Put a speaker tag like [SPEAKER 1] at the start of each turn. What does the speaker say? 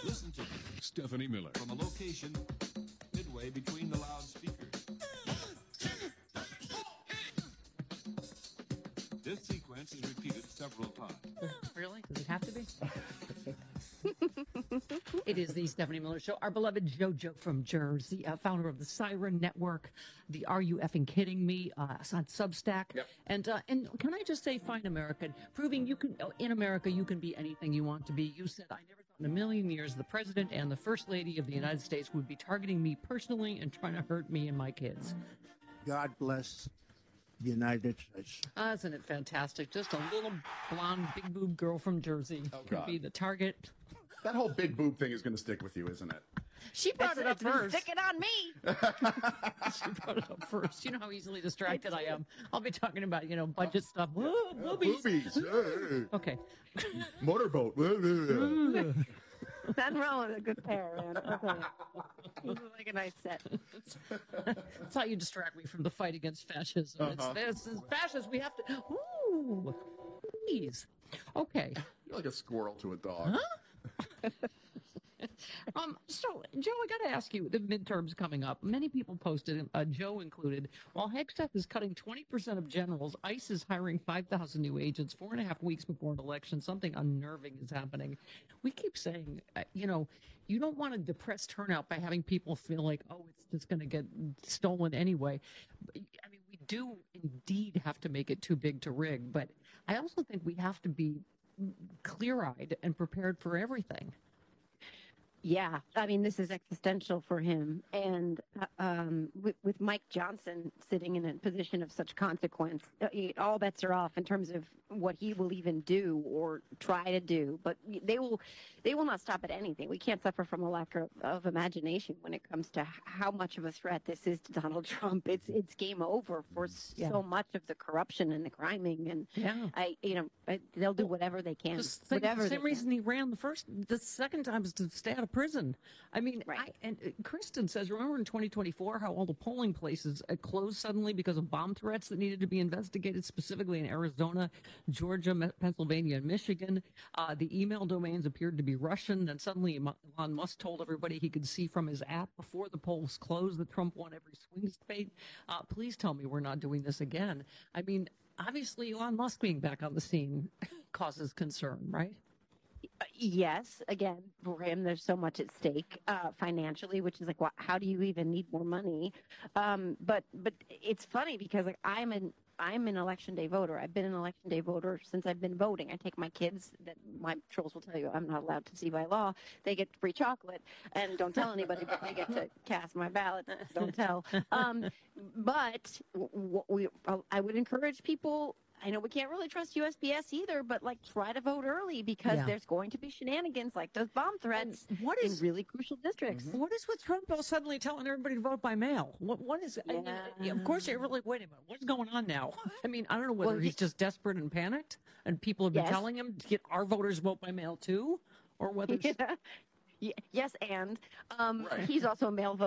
[SPEAKER 1] Listen to Stephanie Miller from a location midway between the loudspeakers. This sequence is repeated several times.
[SPEAKER 2] Really? Does it have to be? It is the Stephanie Miller Show. Our beloved JoJo from Jersey, founder of the Siren Network, the Are You Effing Kidding Me on Substack.
[SPEAKER 3] Yep.
[SPEAKER 2] And can I just say, fine American, proving you can, in America, you can be anything you want to be. You said, I never thought in a million years the president and the first lady of the United States would be targeting me personally and trying to hurt me and my kids.
[SPEAKER 4] God bless the United States.
[SPEAKER 2] Isn't it fantastic? Just a little blonde, big boob girl from Jersey could
[SPEAKER 3] God.
[SPEAKER 2] be the target.
[SPEAKER 3] That whole big boob thing is going to stick with you, isn't it?
[SPEAKER 2] She brought it up first.
[SPEAKER 5] Stick it on me.
[SPEAKER 2] She brought it up first. You know how easily distracted I am. I'll be talking about, budget stuff. Whoa, boobies.
[SPEAKER 3] Boobies.
[SPEAKER 2] Okay.
[SPEAKER 3] Motorboat.
[SPEAKER 5] Nothing wrong with a good pair, man. This is like a nice set.
[SPEAKER 2] That's how you distract me from the fight against fascism. This is fascist. We have to. Ooh, please. Okay.
[SPEAKER 3] You're like a squirrel to a dog.
[SPEAKER 2] So, Joe, I got to ask you, the midterms coming up. Many people posted, Joe included, while Hegseth is cutting 20% of generals, ICE is hiring 5,000 new agents 4.5 weeks before an election. Something unnerving is happening. We keep saying, you don't want to depress turnout by having people feel like, oh, it's just going to get stolen anyway. I mean, we do indeed have to make it too big to rig, but I also think we have to be clear-eyed and prepared for everything.
[SPEAKER 5] Yeah, I mean, this is existential for him. And with Mike Johnson sitting in a position of such consequence, all bets are off in terms of what he will even do or try to do. But they will not stop at anything. We can't suffer from a lack of imagination when it comes to how much of a threat this is to Donald Trump. It's game over for so much of the corruption and the criming. And they'll do whatever they can.
[SPEAKER 2] The same reason he ran the second time is to stay out of prison. I mean,
[SPEAKER 5] right.
[SPEAKER 2] And Kristen says, remember in 2024 how all the polling places closed suddenly because of bomb threats that needed to be investigated, specifically in Arizona, Georgia, Pennsylvania, and Michigan. The email domains appeared to be Russian, and suddenly Elon Musk told everybody he could see from his app before the polls closed that Trump won every swing state. Please tell me we're not doing this again. I mean, obviously Elon Musk being back on the scene causes concern, right?
[SPEAKER 5] Yes, again, for him, there's so much at stake financially, which is like, well, how do you even need more money? But it's funny because I'm an election day voter. I've been an election day voter since I've been voting. I take my kids, that my trolls will tell you I'm not allowed to see by law. They get free chocolate, and don't tell anybody, but they get to cast my ballot. Don't tell. But I would encourage people. I know we can't really trust USPS either, but try to vote early because there's going to be shenanigans like those bomb threats in really crucial districts.
[SPEAKER 2] What is with Trump suddenly telling everybody to vote by mail? What is it?
[SPEAKER 5] Yeah.
[SPEAKER 2] I mean, of course, you're like, wait a minute, what's going on now? I mean, I don't know whether he's just desperate and panicked, and people have been telling him to get our voters vote by mail too, or whether.
[SPEAKER 5] Yes, and he's also a mail voter.